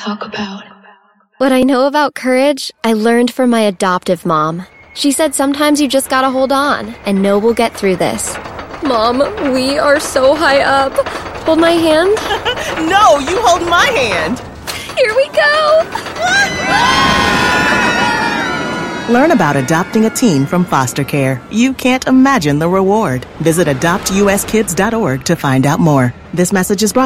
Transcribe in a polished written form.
talk about. What I know about courage, I learned from my adoptive mom. She said sometimes you just gotta hold on and know we'll get through this. Mom, we are so high up. Hold my hand. No, you hold my hand. Here we go. Learn about adopting a teen from foster care. You can't imagine the reward. Visit adoptuskids.org to find out more. This message is brought